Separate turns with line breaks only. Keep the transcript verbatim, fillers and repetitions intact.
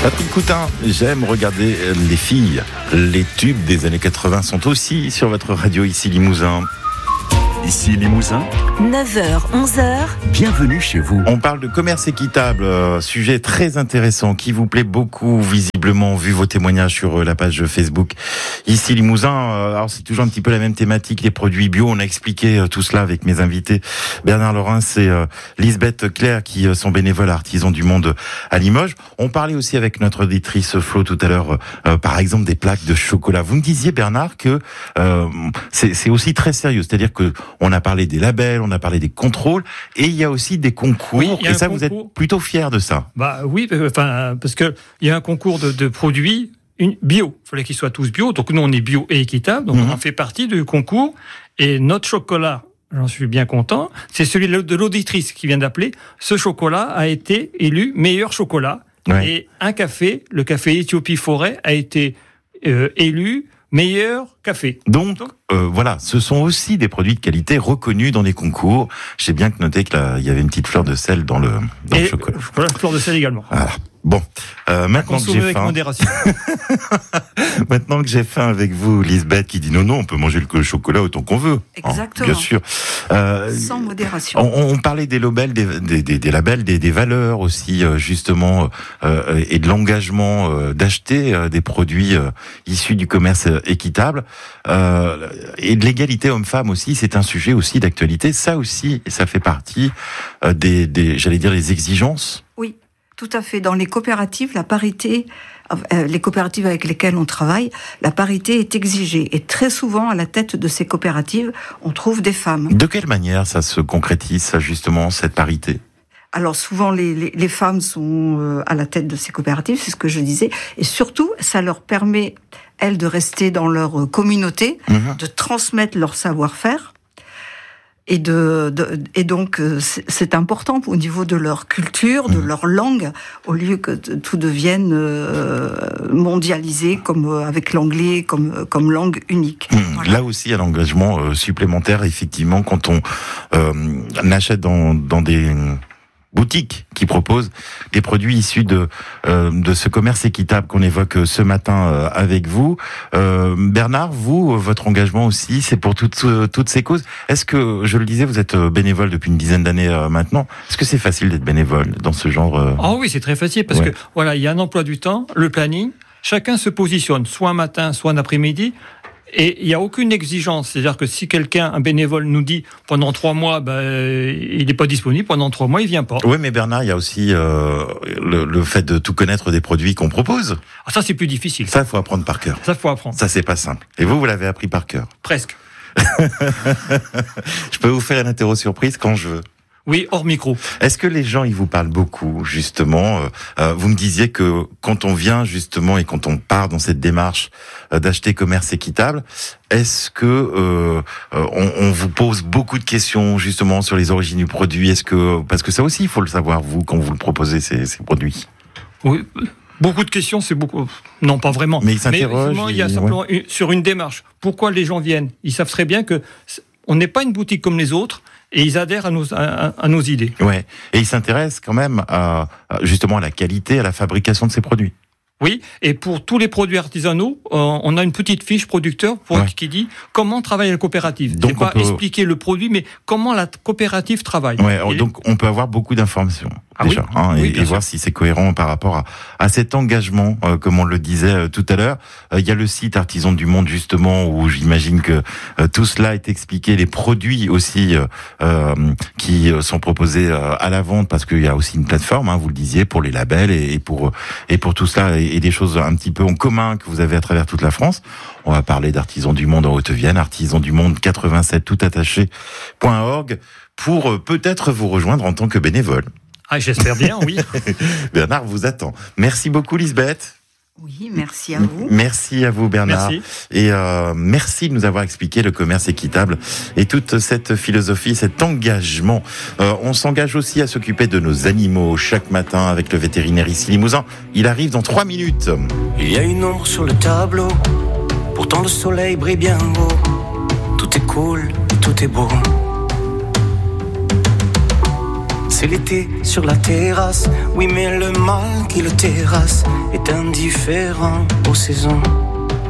Patrick Coutin, j'aime regarder les filles. Les tubes des années quatre-vingts sont aussi sur votre radio ici Limousin.
Ici Limousin,
neuf heures, onze heures.
Bienvenue chez vous.
On parle de commerce équitable, euh, sujet très intéressant qui vous plaît beaucoup, visiblement, vu vos témoignages sur euh, la page Facebook. Ici Limousin, euh, alors c'est toujours un petit peu la même thématique, les produits bio. On a expliqué euh, tout cela avec mes invités. Bernard Laurin et euh, Lisbeth Claire qui euh, sont bénévoles artisans du monde à Limoges. On parlait aussi avec notre auditrice Flo tout à l'heure, euh, par exemple, des plaques de chocolat. Vous me disiez, Bernard, que euh, c'est, c'est aussi très sérieux, c'est-à-dire que on a parlé des labels, on a parlé des contrôles, et il y a aussi des concours.
Oui,
et ça,
concours.
Vous êtes plutôt fiers de ça.
Bah oui, enfin parce que il y a un concours de, de produits une, bio. Il fallait qu'ils soient tous bio. Donc nous, on est bio et équitable. Donc mmh. on fait partie du concours. Et notre chocolat, j'en suis bien content, c'est celui de l'auditrice qui vient d'appeler. Ce chocolat a été élu meilleur chocolat. Ouais. Et un café, le café Éthiopie Forêt, a été euh, élu meilleur café.
Donc, euh, voilà, ce sont aussi des produits de qualité reconnus dans les concours. J'ai bien noté qu'il y avait une petite fleur de sel dans le, dans
Et
le chocolat.
Voilà, fleur de sel également.
Voilà. Bon, euh, maintenant que j'ai
avec
faim,
modération.
maintenant que j'ai faim avec vous, Lisbeth, qui dit non, non, on peut manger le chocolat autant qu'on veut.
Exactement.
Hein, bien sûr. Euh,
Sans modération.
On, on parlait des labels, des, des, des, des labels, des, des valeurs aussi, justement, euh, et de l'engagement euh, d'acheter euh, des produits euh, issus du commerce équitable. Euh, et de l'égalité homme-femme aussi, c'est un sujet aussi d'actualité. Ça aussi, ça fait partie euh, des, des, j'allais dire, les exigences.
Oui. Tout à fait. Dans les coopératives, la parité, euh, les coopératives avec lesquelles on travaille, la parité est exigée. Et très souvent, à la tête de ces coopératives, on trouve des femmes.
De quelle manière ça se concrétise, ça, justement, cette parité ?
Alors souvent, les, les, les femmes sont euh, à la tête de ces coopératives, c'est ce que je disais. Et surtout, ça leur permet, elles, de rester dans leur communauté, mmh. de transmettre leur savoir-faire. Et, de, de, et donc, c'est important au niveau de leur culture, de leur langue, au lieu que tout devienne mondialisé, comme avec l'anglais, comme, comme langue unique.
Mmh.
Voilà.
Là aussi, il y a l'engagement supplémentaire, effectivement, quand on euh, achète dans, dans des boutiques qui proposent des produits issus de euh, de ce commerce équitable qu'on évoque ce matin euh, avec vous. Euh, Bernard, vous, votre engagement aussi, c'est pour toutes euh, toutes ces causes. Est-ce que, je le disais, vous êtes bénévole depuis une dizaine d'années euh, maintenant. Est-ce que c'est facile d'être bénévole dans ce genre euh...
Oh oui, c'est très facile parce ouais. que voilà, il y a un emploi du temps, le planning. Chacun se positionne, soit un matin, soit un après-midi. Et il n'y a aucune exigence. C'est-à-dire que si quelqu'un, un bénévole, nous dit pendant trois mois, ben, il n'est pas disponible, pendant trois mois, il ne vient pas.
Oui, mais Bernard, il y a aussi euh, le, le fait de tout connaître des produits qu'on propose.
Ah, ça, c'est plus difficile.
Ça, il faut apprendre par cœur.
Ça, il faut apprendre.
Ça, c'est pas simple. Et vous, vous l'avez appris par cœur.
Presque.
Je peux vous faire une interro surprise quand je veux.
Oui, hors micro.
Est-ce que les gens, ils vous parlent beaucoup, justement euh, Vous me disiez que quand on vient, justement, et quand on part dans cette démarche euh, d'acheter commerce équitable, est-ce que euh, on, on vous pose beaucoup de questions, justement, sur les origines du produit ? Est-ce que parce que ça aussi, il faut le savoir, vous, quand vous le proposez, ces, ces produits.
Oui. Beaucoup de questions, c'est beaucoup. Non, pas vraiment.
Mais ils s'interrogent.
Mais il y a simplement ouais. une, sur une démarche. Pourquoi les gens viennent ? Ils savent très bien que on n'est pas une boutique comme les autres. Et ils adhèrent à nos, à, à nos idées.
Ouais. Et ils s'intéressent quand même à, à, justement à la qualité, à la fabrication de ces produits.
Oui, et pour tous les produits artisanaux, euh, on a une petite fiche producteur pour, ouais. qui dit comment travaille la coopérative. Donc c'est pas peut... expliquer le produit, mais comment la coopérative travaille.
Ouais,
et
donc on peut avoir beaucoup d'informations.
Ah
déjà,
oui,
hein,
oui,
et, et voir si c'est cohérent par rapport à, à cet engagement, euh, comme on le disait euh, tout à l'heure. Il euh, y a le site Artisans du Monde, justement, où j'imagine que euh, tout cela est expliqué, les produits aussi euh, euh, qui sont proposés euh, à la vente, parce qu'il y a aussi une plateforme, hein, vous le disiez, pour les labels et, et pour et pour tout cela, et, et des choses un petit peu en commun que vous avez à travers toute la France. On va parler d'Artisans du Monde en Haute-Vienne, Artisans du Monde quatre-vingt-sept tout attaché point org, pour euh, peut-être vous rejoindre en tant que bénévole.
Ah, j'espère bien, oui.
Bernard vous attend. Merci beaucoup, Lisbeth.
Oui, merci à vous.
Merci à vous, Bernard.
Merci.
Et euh, merci de nous avoir expliqué le commerce équitable et toute cette philosophie, cet engagement. Euh, on s'engage aussi à s'occuper de nos animaux chaque matin avec le vétérinaire ici Limousin. Il arrive dans trois minutes.
Il y a une ombre sur le tableau, pourtant le soleil brille bien haut. Tout est cool, tout est beau. C'est C'est l'été sur la terrasse. Oui, mais le mal qui le terrasse est indifférent aux saisons.